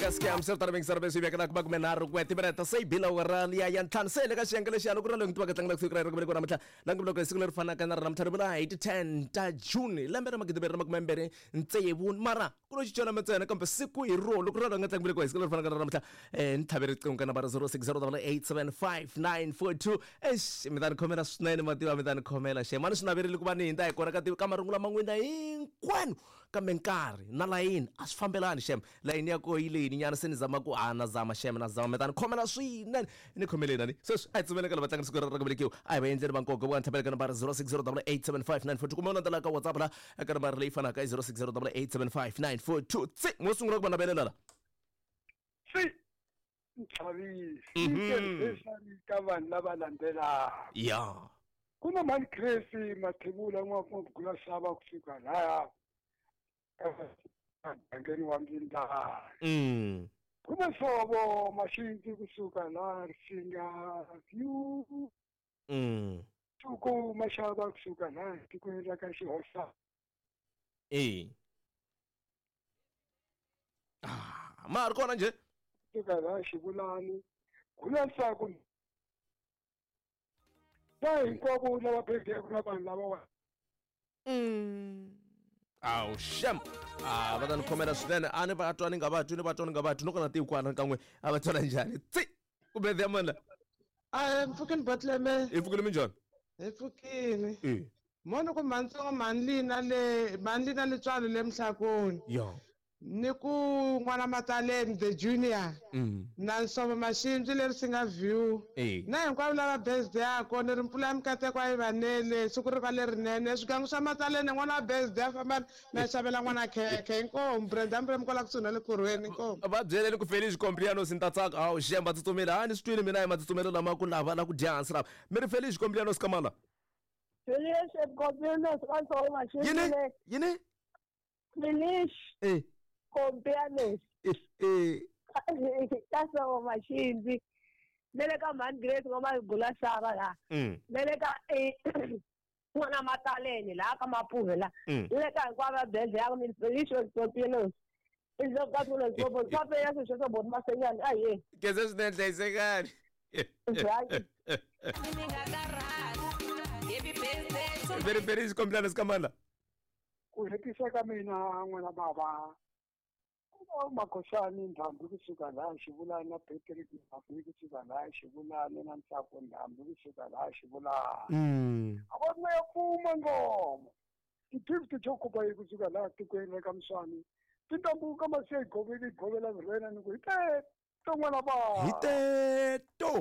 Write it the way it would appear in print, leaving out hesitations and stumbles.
scam sir tarabing service ibe kana kubag menar kweti bereta say bila waran ya yan tan se lega shangale shalo kura leng tuwa katang laksu kra ko ko namta lang blog singular fana kana ram tarbula 8-10 ta June lambera magidebe magmembere ntsebun mara kulo chichona metsena kambe siku I rolo kura ngatang bile ko singular fana kana ramta ntabere kana bara 0608759942 midan khomela snene matiwa midan khomela she manu snabere likubani inda ikona kati kamarungula mangwinda inkwanu kamenkari na line asifambelani shem line yako ile nyana senizama ku anazama shem nazama metan khomela swinene ni khomelena ni so aitsumela kala batanga sikora rakabelekiyo ai bayenzele bankogo bwantabela kana bar 0608759942 kumona ndala ka WhatsApp la kana bar leifana ka 0608759942 tsi mosungula kubana belela la si Mthabi sisari kavan labalandela ya kuna mani Grace Mathebula ngokugula saba kufika la ngeni wamzinda kuma sobo mashinti kusuka la singa view tuko mashaba kusuka la tikwenda kashi hosa Marco nje tuka la shibulani kuna sako dai ngoku labaphethe kunabantu laba aw shem badan khomela swinene ani batwani ngabathu ni batwani ngabathu nokona ti kwana kan'we abathona njani tsi kubethe amandla mfukeni Batleme ifukile minjani mfukini mona ku mantsongo manlina le tswalo le mhlakoni yo ni ku n'wana Mataleni the junior na Nsomo Mashinji leri singa view na hinkwavo lava birthday yako ni ri mpfula mikateko a yi vanele siku ri va lerinene swigangu swa Mataleni n'wana birthday a famba na xavela n'wana khekhe inkomu Brenda mbre mkola kusuhi na le kurweni inkomu va byeleni ku feliz cumpleaños ni ta tsaka awu xemba tsutsumela a ni swi twini mina hi matsutsumelo lama ku lava la ku dya hansi lava mi ri feliz cumpleaños kamala Feliz cumpleaños ka Nsomo Mashinji yini Feliz cumpleaños ka Nsomo Mashinji lele ka mani Grace ngoma gula saba la lele ka n'wana Mataleni la ka Mapuve la lele ka hinkwavo birthday yako mi feliz cumpleaños izokathulo zobo sape yaso shesa bot masenyani aye keze swinene hlayisekani very feliz cumpleaños kamala ku hetisa ka mina n'wana baba Makhosani Ndhambi kusuka la Xivulani na Patrick Ndhambi kusuka la Xivulani na Ntsako Ndhambi kusuka la Xivulani abona yakuma ngoma ti-gift chokuba yi kusuka la tikweni ka Mswani tintambuka masiya hi govela virena ni ku hi teto n'wana baba hi teto